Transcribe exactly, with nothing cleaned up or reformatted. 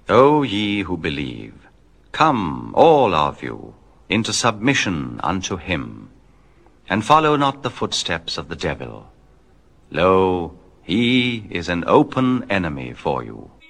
O ye who believe, come, all of you, into submission unto him, and follow not the footsteps of the devil. Lo, he is an open enemy for you.